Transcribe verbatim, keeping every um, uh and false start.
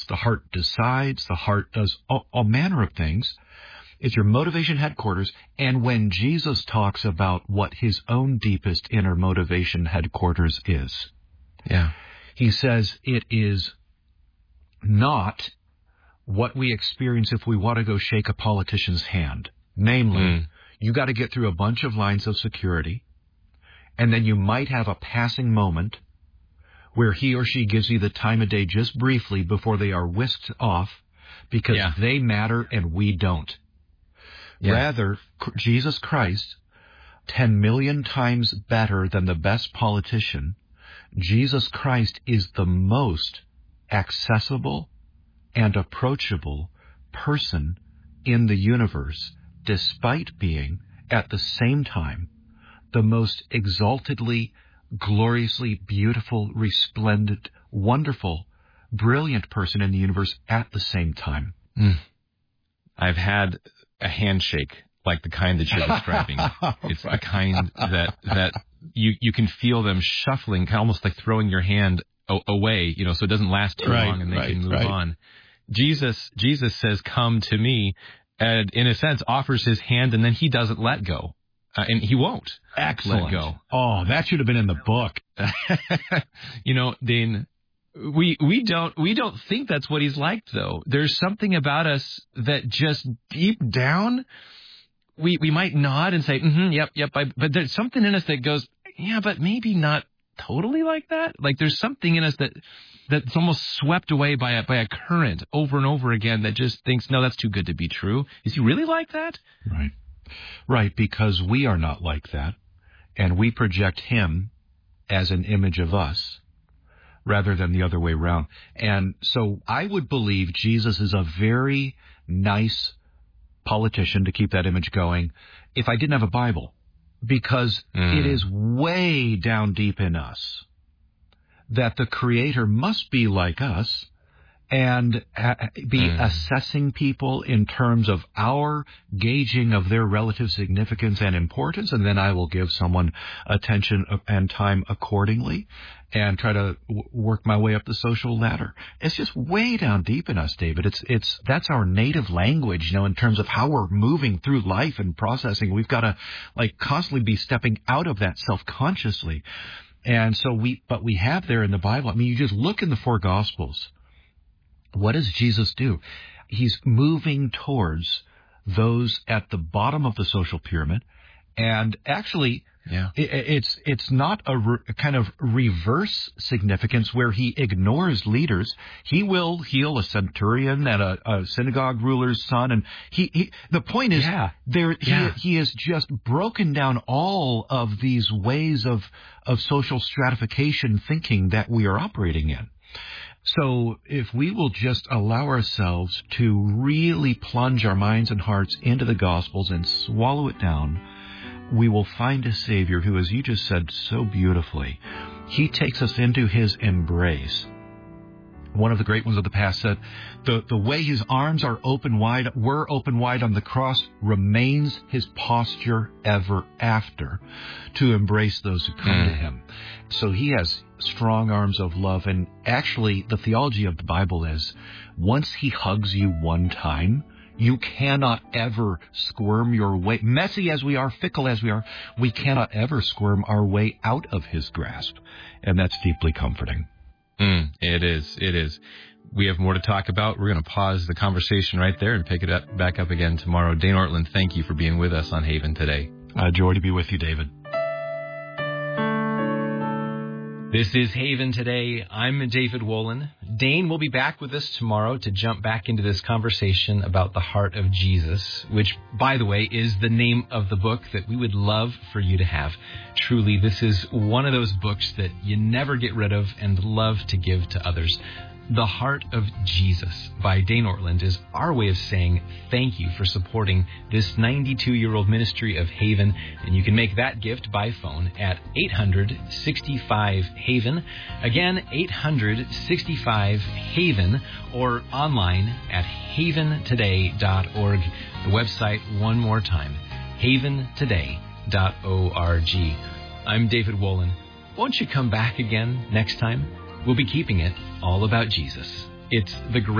the heart decides, the heart does all, all manner of things. It's your motivation headquarters. And when Jesus talks about what his own deepest inner motivation headquarters is, yeah, he says it is not what we experience if we want to go shake a politician's hand. Namely, mm. you got to get through a bunch of lines of security, and then you might have a passing moment where he or she gives you the time of day just briefly before they are whisked off because yeah. they matter and we don't. Yeah. Rather, Jesus Christ, ten million times better than the best politician, Jesus Christ is the most accessible and approachable person in the universe, despite being, at the same time, the most exaltedly, gloriously beautiful, resplendent, wonderful, brilliant person in the universe at the same time. Mm. I've had a handshake like the kind that you're describing. It's right. the kind that that you you can feel them shuffling, almost like throwing your hand o- away, you know, so it doesn't last too right, long and they right, can move right. on. Jesus Jesus says, "Come to me," and in a sense offers his hand, and then he doesn't let go. Uh, and he won't Excellent. let go. Oh, that should have been in the book. You know, Dane, we we don't we don't think that's what he's like, though. There's something about us that just deep down, we we might nod and say, mm-hmm, yep, yep. I, but there's something in us that goes, yeah, but maybe not totally like that. Like there's something in us that that's almost swept away by a by a current over and over again that just thinks, no, that's too good to be true. Is he really like that? Right. Right, because we are not like that, and we project him as an image of us rather than the other way around. And so I would believe Jesus is a very nice politician, to keep that image going, if I didn't have a Bible, because mm. it is way down deep in us that the Creator must be like us and be mm. assessing people in terms of our gauging of their relative significance and importance, and then I will give someone attention and time accordingly and try to w- work my way up the social ladder. It's just way down deep in us, David. It's it's that's our native language, you know, in terms of how we're moving through life and processing. We've got to like constantly be stepping out of that self-consciously. And so we, but we have there in the Bible, I mean, you just look in the four Gospels. What does Jesus do? He's moving towards those at the bottom of the social pyramid. And actually, yeah. it, it's it's not a, re, a kind of reverse significance where he ignores leaders. He will heal a centurion and a, a synagogue ruler's son. And he, he the point is, yeah. there yeah. he, he has just broken down all of these ways of of social stratification thinking that we are operating in. So if we will just allow ourselves to really plunge our minds and hearts into the Gospels and swallow it down, we will find a Savior who, as you just said so beautifully, he takes us into his embrace. One of the great ones of the past said, the, the way his arms are open wide, were open wide on the cross, remains his posture ever after to embrace those who come mm. to him. So he has strong arms of love. And actually, the theology of the Bible is, once he hugs you one time, you cannot ever squirm your way, messy as we are, fickle as we are, we cannot ever squirm our way out of his grasp. And that's deeply comforting. Mm, it is. It is. We have more to talk about. We're going to pause the conversation right there and pick it up back up again tomorrow. Dane Ortlund, thank you for being with us on Haven today. Uh, joy to be with you, David. This is Haven Today. I'm David Wolin. Dane will be back with us tomorrow to jump back into this conversation about the heart of Jesus, which, by the way, is the name of the book that we would love for you to have. Truly, this is one of those books that you never get rid of and love to give to others. The Heart of Jesus by Dane Ortlund is our way of saying thank you for supporting this ninety-two-year-old ministry of Haven. And you can make that gift by phone at eight hundred sixty-five Haven. Again, eight hundred sixty-five Haven, or online at haven today dot org. The website one more time, haven today dot org. I'm David Wolin. Won't you come back again next time? We'll be keeping it all about Jesus. It's the great